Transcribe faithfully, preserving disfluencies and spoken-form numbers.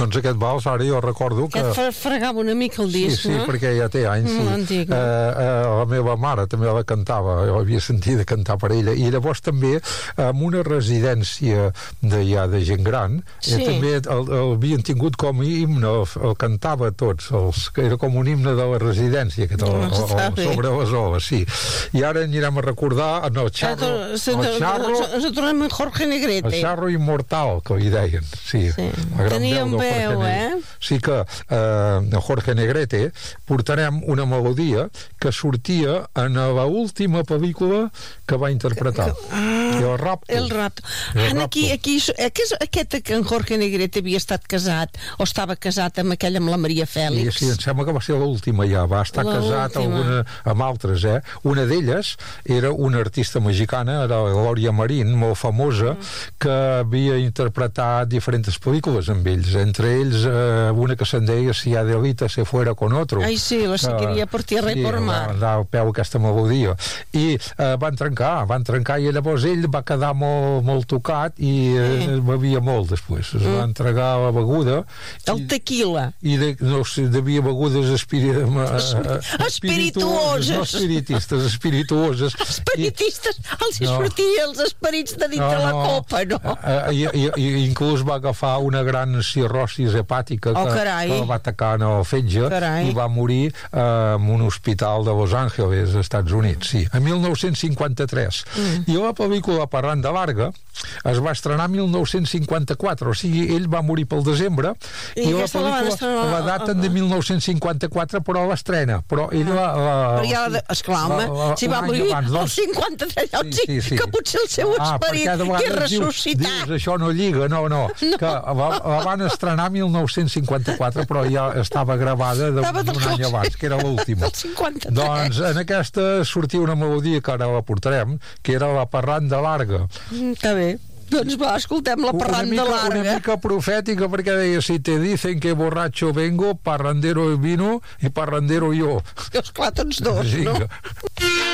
Doncs aquest vals, ara jo recordo que... Que et fregava una mica el disc, sí, sí, no? Sí, perquè ja té anys. Mm, Sí. antic, no? eh, eh, la meva mare també la cantava, jo havia sentit de cantar per ella, i llavors també en una residència de, ja, de gent gran, Sí. eh, també el, el havien tingut com a himne, el, el cantava a tots, els, era com un himne de la residència, aquest, el, el, el, sobre les oles, sí. I ara anirem a recordar en el xarro, el xarro, ens tornem en Jorge Negrete. el xarro immortal, que li deien, sí. Sí. La gran Tenia un del veu, Jorge eh? Negrete. Sí que eh, Jorge Negrete portarem una melodia que sortia en la última pel·lícula que va interpretar. Que, que, ah, el Rapto. El Rapto. El Ah, aquí, aquí, aquest, aquest que en Jorge Negrete havia estat casat, o estava casat amb aquella, amb la Maria Fèlix. Sí, sí, em sembla que va ser l'última ja, va estar La casat última. alguna, amb altres, eh? Una d'elles era una artista mexicana, era Gloria Marín, molt famosa, mm. que havia interpretat diferents pel·lícules amb ells, entre ells eh, una que se'n deia Si Adelita se fuera con otro. Ai, sí, la seguiria per tierra sí, i per mar. Va dar el peu a aquesta melodia. I eh, van trencar, van trencar, i llavors ell va quedar molt, molt tocat i eh, mm. bevia molt després. Es mm. va entregar a la beguda. El i, tequila. I de, no sé, devia begudes espiri, espirituoses. espirituoses. No espiritistes, espirituoses. Espiritistes, I, els hi no. sortia els esperits de dintre no, la no. copa, no? I, i, i inclús va agafar una gran cirrosis hepàtica oh, que, que va atacar en el fetge carai. I va morir eh, en un hospital de Los Angeles, als Estats Units, sí, en mil nou-cents cinquanta-tres. Mm. I la pel·lícula Parranda de Larga es va estrenar en mil nou-cents cinquanta-quatre, o sigui, ell va morir pel desembre i, i la pel·lícula la, la daten de mil nou-cents cinquanta-quatre, però l'estrena, però ell la... la però ja, la, esclar, home, la, la, si va morir abans, doncs, el cinquanta-tres, sí, sí, sí. Que potser el seu ah, esperit que és ressuscitat. Dius, dius, això no lliga, no, no, no. que la, la van estrenar mil nou-cents cinquanta-quatre, però ja estava gravada d'un any abans, que era l'última. Doncs en aquesta sortia una melodia que ara la portarem, que era la Parranda Larga. Està bé. Doncs va, escoltem la Parranda Larga. Una mica profètica, perquè deia, si te dicen que borracho vengo, parrandero vino i parrandero yo. Esclar, tots dos, no?